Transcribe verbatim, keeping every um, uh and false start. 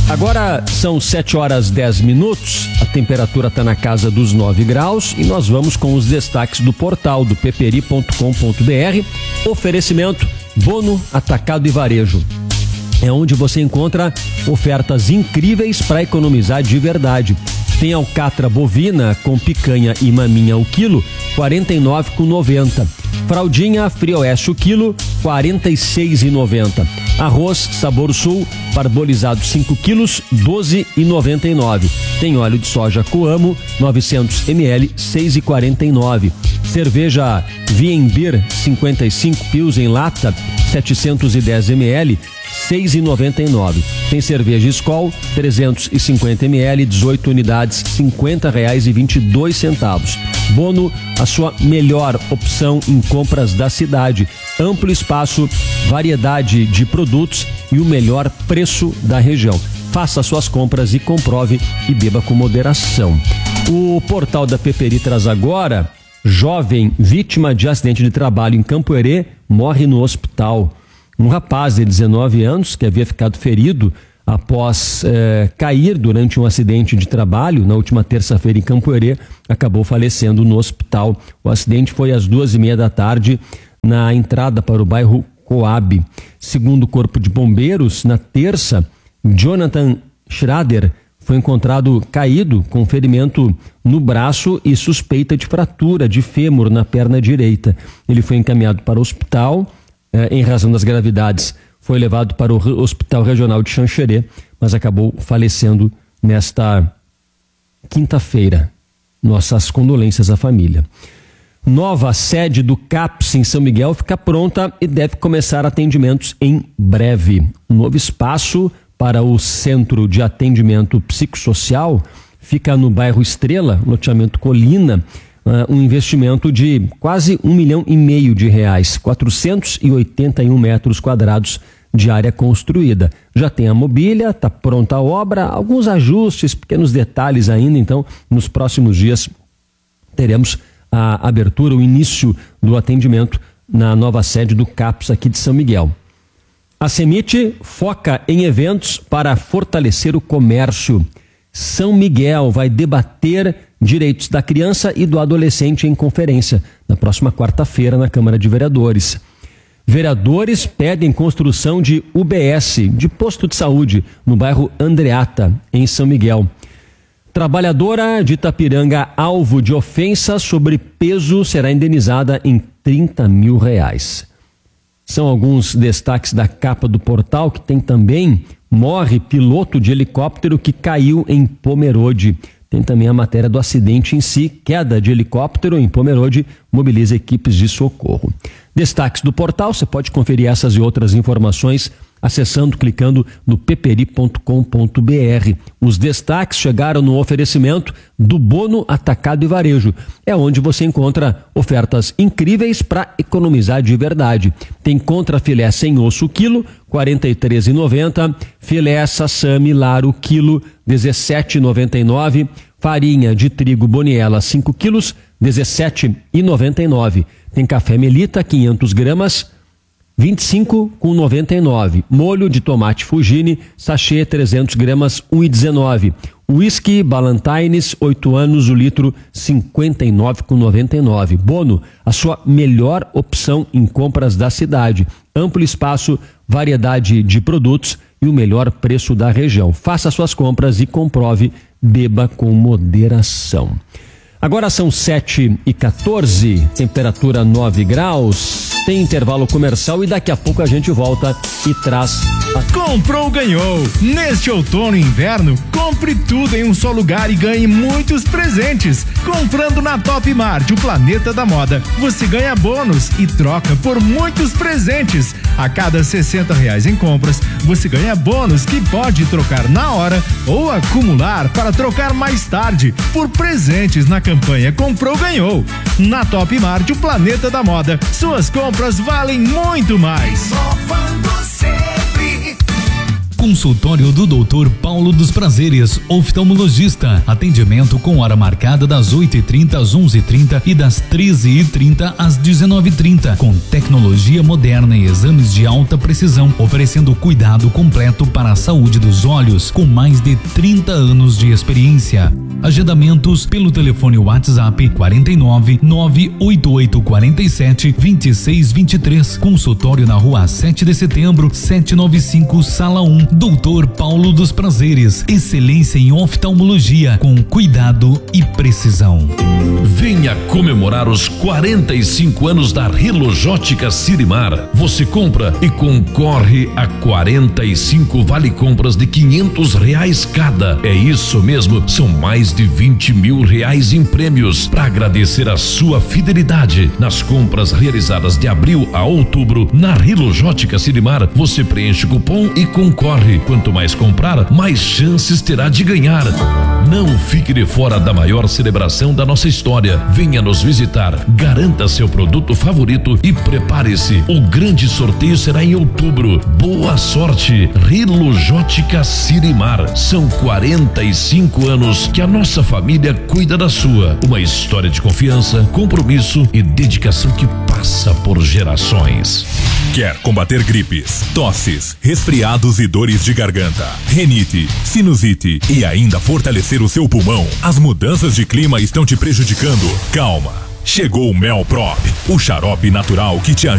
Agora são sete horas dez minutos, a temperatura está na casa dos nove graus e nós vamos com os destaques do portal do peperi ponto com ponto br. Oferecimento Bono Atacado e Varejo. É onde você encontra ofertas incríveis para economizar de verdade. Tem alcatra bovina com picanha e maminha o quilo, quarenta e nove reais e noventa centavos. Fraldinha Frioeste o quilo, quarenta e seis reais e noventa centavos. Arroz Sabor Sul parbolizado cinco quilos, doze reais e noventa e nove centavos. Tem óleo de soja Coamo, novecentos mililitros, seis reais e quarenta e nove centavos. Cerveja Vienbeer cinquenta e cinco Pils em lata, setecentos e dez mililitros, seis reais e noventa e nove centavos. Tem cerveja Skol, trezentos e cinquenta mililitros, dezoito unidades, cinquenta reais e vinte e dois centavos. Bono, a sua melhor opção em compras da cidade. Amplo espaço, variedade de produtos e o melhor preço da região. Faça suas compras e comprove e beba com moderação. O portal da Peperi traz agora: jovem vítima de acidente de trabalho em Campo Herê morre no hospital. Um rapaz de dezenove anos que havia ficado ferido após eh, cair durante um acidente de trabalho na última terça-feira em Campo Herê acabou falecendo no hospital. O acidente foi às duas e meia da tarde na entrada para o bairro Coab. Segundo o Corpo de Bombeiros, na terça, Jonathan Schrader foi encontrado caído com ferimento no braço e suspeita de fratura de fêmur na perna direita. Ele foi encaminhado para o hospital. Eh, em razão das gravidades, foi levado para o Hospital Regional de Xanxerê, mas acabou falecendo nesta quinta-feira. Nossas condolências à família. Nova sede do CAPS em São Miguel fica pronta e deve começar atendimentos em breve. Um novo espaço para o Centro de Atendimento Psicossocial fica no bairro Estrela, loteamento Colina. Uh, um investimento de quase um milhão e meio de reais, quatrocentos e oitenta e um metros quadrados de área construída. Já tem a mobília, está pronta a obra, alguns ajustes, pequenos detalhes ainda. Então, nos próximos dias teremos a abertura, o início do atendimento na nova sede do CAPS aqui de São Miguel. A CEMIT foca em eventos para fortalecer o comércio. São Miguel vai debater direitos da criança e do adolescente em conferência na próxima quarta-feira na Câmara de Vereadores. Vereadores pedem construção de U B S, de posto de saúde, no bairro Andreata, em São Miguel. Trabalhadora de Itapiranga, alvo de ofensa sobre peso, será indenizada em trinta mil reais. São alguns destaques da capa do portal, que tem também: morre piloto de helicóptero que caiu em Pomerode. Tem também a matéria do acidente em si, queda de helicóptero em Pomerode, mobiliza equipes de socorro. Destaques do portal, você pode conferir essas e outras informações acessando, clicando no peperi ponto com ponto br. Os destaques chegaram no oferecimento do Bono Atacado e Varejo. É onde você encontra ofertas incríveis para economizar de verdade. Tem contra filé sem osso quilo, quarenta e três reais e noventa centavos. Filé sassami laro quilo, dezessete reais e noventa e nove centavos. Farinha de trigo Boniela cinco quilos, dezessete reais e noventa e nove centavos. Tem café Melita quinhentas gramas, vinte e cinco reais e noventa e nove centavos. Molho de tomate Fugini, sachê trezentas gramas, um real e dezenove centavos. Whisky Ballantines, oito anos, o litro, cinquenta e nove reais e noventa e nove centavos. Bono, a sua melhor opção em compras da cidade. Amplo espaço, variedade de produtos e o melhor preço da região. Faça suas compras e comprove, beba com moderação. Agora são sete e quatorze, temperatura nove graus, tem intervalo comercial e daqui a pouco a gente volta e traz a... Comprou, ganhou! Neste outono e inverno, compre tudo em um só lugar e ganhe muitos presentes. Comprando na Top Mart, o planeta da moda, você ganha bônus e troca por muitos presentes. A cada sessenta reais em compras, você ganha bônus que pode trocar na hora ou acumular para trocar mais tarde por presentes na campanha Comprou, ganhou. Na Top Mart, o planeta da moda, suas compras valem muito mais. Inovando sempre. Com Consultório do doutor Paulo dos Prazeres, oftalmologista. Atendimento com hora marcada das oito e trinta às onze e trinta e das treze e trinta às dezenove e trinta, com tecnologia moderna e exames de alta precisão, oferecendo cuidado completo para a saúde dos olhos, com mais de trinta anos de experiência. Agendamentos pelo telefone WhatsApp quarenta e nove, nove oito oito quatro sete, dois seis dois três. Consultório na rua sete de setembro, setecentos e noventa e cinco, sala um. doutor Paulo dos Prazeres. Excelência em oftalmologia, com cuidado e precisão. Venha comemorar os quarenta e cinco anos da Rilojótica Sirimar. Você compra e concorre a quarenta e cinco vale compras de quinhentos reais cada. É isso mesmo, são mais de vinte mil reais em prêmios. Para agradecer a sua fidelidade nas compras realizadas de abril a outubro na Rilojótica Sirimar, você preenche o cupom e concorre. Quanto mais comprar, mais chances terá de ganhar. Não fique de fora da maior celebração da nossa história. Venha nos visitar, garanta seu produto favorito e prepare-se. O grande sorteio será em outubro. Boa sorte, Rilojótica Sirimar. São quarenta e cinco anos que a nossa família cuida da sua. Uma história de confiança, compromisso e dedicação que passa por gerações. Quer combater gripes, tosses, resfriados e dores de garganta, rinite, sinusite e ainda fortalecer o seu pulmão? As mudanças de clima estão te prejudicando? Calma! Chegou o Melprop, o xarope natural que te ajuda